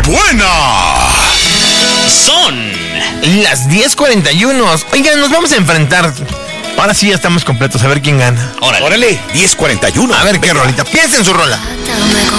buena. Son las 10:41. Oigan, nos vamos a enfrentar. Ahora sí ya estamos completos, a ver quién gana. Órale. Órale, 10:41. A ver qué rolita. Piensa en su rola.